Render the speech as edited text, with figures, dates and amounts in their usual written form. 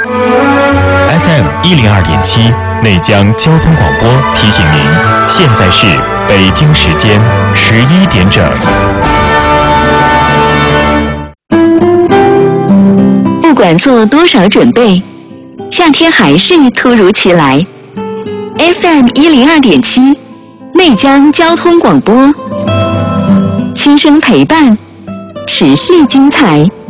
FM 102.7内江交通广播提醒您，现在是北京时间11点整。 不管做多少准备，夏天还是突如其来。FM 102.7内江交通广播，轻声陪伴，持续精彩。